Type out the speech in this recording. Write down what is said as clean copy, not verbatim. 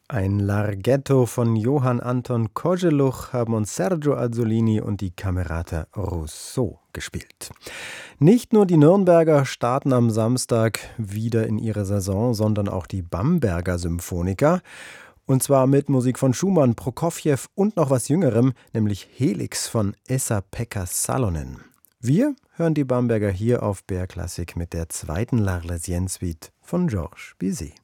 Ein Larghetto von Johann Anton Kozeluch haben uns Sergio Azzolini und die Camerata Rousseau gespielt. Nicht nur die Nürnberger starten am Samstag wieder in ihre Saison, sondern auch die Bamberger Symphoniker. Und zwar mit Musik von Schumann, Prokofjew und noch was Jüngerem, nämlich Helix von Esa-Pekka Salonen. Wir hören die Bamberger hier auf BR Klassik mit der zweiten L'Arlésienne Suite von Georges Bizet.